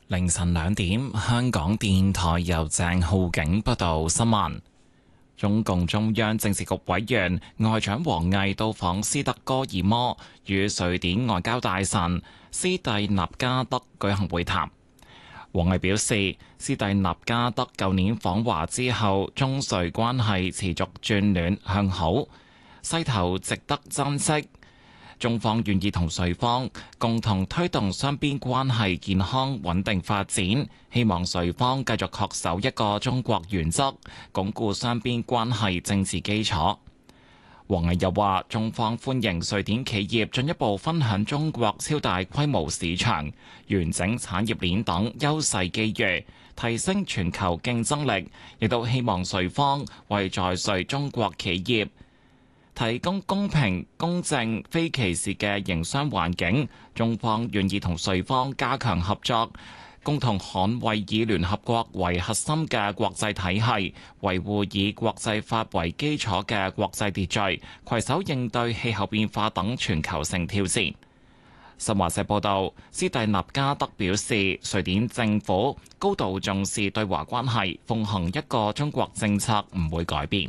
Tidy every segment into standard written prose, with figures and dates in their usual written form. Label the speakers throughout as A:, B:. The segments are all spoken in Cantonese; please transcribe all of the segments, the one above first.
A: 凌晨2點，香港電台由鄭浩景報道新聞。中共中央政治局委員外長王毅到訪斯德哥爾摩，與瑞典外交大臣斯蒂納加德舉行會談。王毅表示，斯蒂納加德舊年訪華之後，中瑞關係持續轉暖向好，勢頭值得珍惜。中方願意同瑞方共同推動雙邊關係健康穩定發展，希望瑞方繼續恪守一個中國原則，鞏固雙邊關係政治基礎。王毅又話，中方歡迎瑞典企業進一步分享中國超大規模市場、完整產業鏈等優勢機遇，提升全球競爭力，亦都希望瑞方為在瑞中國企業提供公平、公正、非歧視嘅營商環境。中方願意同瑞方加強合作，共同捍衛以聯合國為核心嘅國際體系，維護以國際法為基礎嘅國際秩序，攜手應對氣候變化等全球性挑戰。新華社報道，斯蒂納加德表示，瑞典政府高度重視對華關係，奉行一個中國政策唔會改變。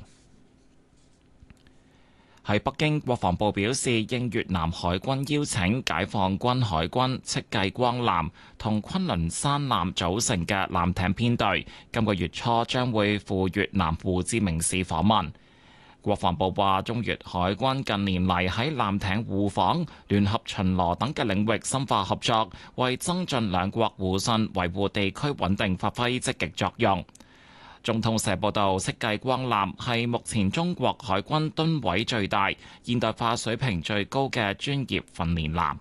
A: 喺北京，國防部表示，應越南海軍邀請，解放軍海軍戚繼光艦同昆崙山艦組成嘅艦艇編隊，今個月初將會赴越南胡志明市訪問。國防部話，中越海軍近年嚟喺艦艇互訪、聯合巡邏等嘅領域深化合作，為增進兩國互信、維護地區穩定發揮積極作用。中通社報道，戚繼光艦係目前中國海軍噸位最大、現代化水平最高嘅專業訓練艦。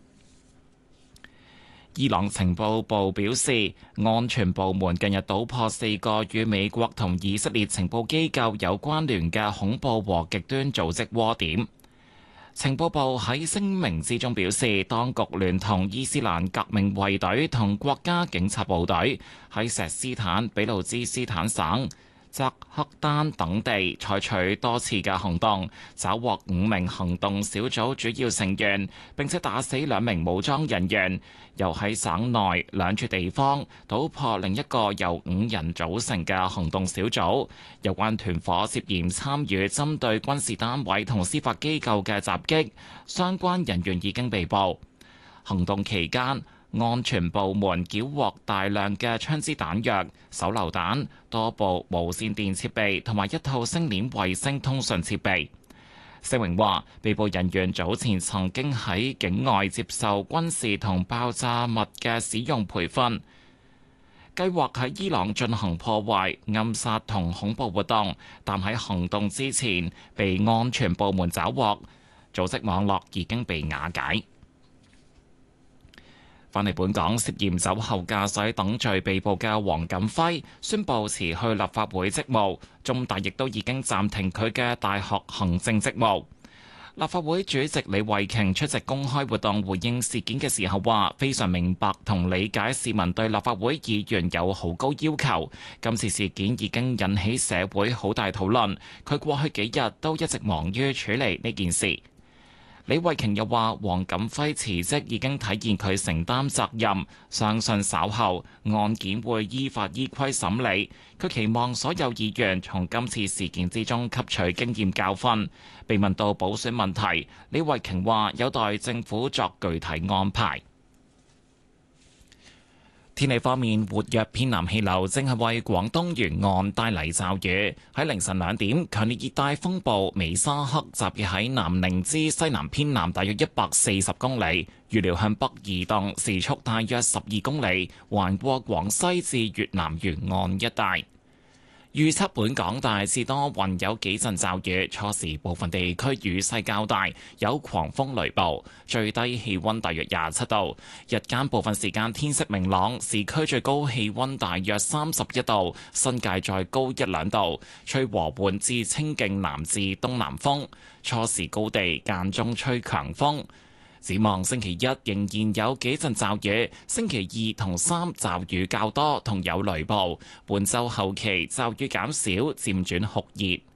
A: 伊朗情報部表示，安全部門近日搗破4個與美國同以色列情報機構有關聯嘅恐怖和極端組織窩點。情報部喺聲明之中表示，當局聯同伊斯蘭革命衛隊同國家警察部隊喺錫斯坦、俾路支斯坦省、扎克丹等地採取多次嘅行動，抓獲5名行動小組主要成員，並且打死2名武裝人員，又喺省內2處地方搗破另一個由5人組成嘅行動小組。有關團夥涉嫌參與針對軍事單位同司法機構嘅襲擊，相關人員已經被捕。行動期間，安全部門繳獲大量嘅槍支彈藥、手榴彈、多部無線電設備同埋1套星鏈衛星通訊設備。聲明話，被捕人員早前曾經喺境外接受軍事同爆炸物嘅使用培訓，計劃喺伊朗進行破壞、暗殺同恐怖活動，但喺行動之前被安全部門抓獲，組織網絡已經被瓦解。返嚟本港，涉嫌酒後駕駛等罪被捕嘅黃錦輝宣布辭去立法會職務，中大亦都已經暫停佢嘅大學行政職務。立法會主席李慧瓊出席公開活動回應事件嘅時候話，非常明白同理解市民對立法會議員有好高要求，今次事件已經引起社會好大討論，佢過去幾日都一直忙於處理呢件事。李慧瓊又話，黃錦輝辭職已經體現佢承擔責任，相信稍後案件會依法依規審理。佢期望所有議員從今次事件之中吸取經驗教訓。被問到補選問題，李慧瓊話有待政府作具體安排。天氣方面，活躍偏南氣流正係為廣東沿岸帶嚟驟雨。喺凌晨2點，強烈熱帶風暴美沙克集結喺南寧之西南偏南大約140公里，預料向北移動，時速大約12公里，橫過廣西至越南沿岸一帶。預測本港大致多雲，有幾陣驟雨，初時部分地區雨勢較大，有狂風雷暴，最低氣溫大約27度。日間部分時間天色明朗，市區最高氣溫大約31度，新界再高1-2度，吹和緩至清勁南至東南風，初時高地間中吹強風。展望星期一仍然有幾陣驟雨，星期2同3驟雨較多同有雷暴，本週後期驟雨減少，漸轉酷熱。